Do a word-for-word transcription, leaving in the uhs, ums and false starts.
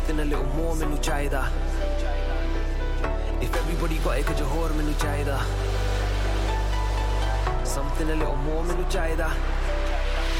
something a little more मैनू चाहिदा If everybody got it कुछ होर मैनू चाहिदा Something a little more मैनू चाहिदा